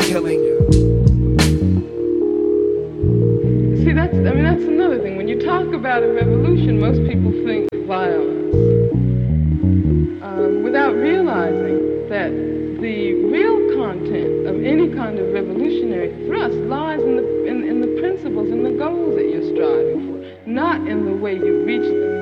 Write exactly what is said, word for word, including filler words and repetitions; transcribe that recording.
killing you. See, that's, I mean, that's another thing. When you talk about a revolution, most people think violence, um, without realizing that the real content of any kind of revolutionary thrust lies in the, in, in the principles and the goals that you're striving for, not in the way you reach them.